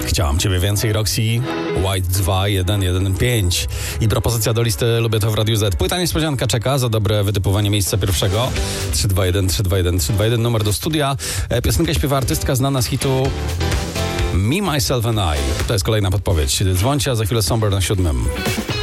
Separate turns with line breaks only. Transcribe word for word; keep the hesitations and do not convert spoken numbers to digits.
Chciałam Ciebie więcej, Roxy, White dwa jeden jeden pięć. I propozycja do listy Lubię to w Radiu Z. Płyta niespodzianka czeka za dobre wytypowanie miejsca pierwszego. trzy dwa jeden, trzy dwa jeden, trzy dwa jeden, numer do studia. Piosenkę śpiewa artystka znana z hitu Me, Myself and I. To jest kolejna podpowiedź. Dzwońcie, a za chwilę Somber na siódmym.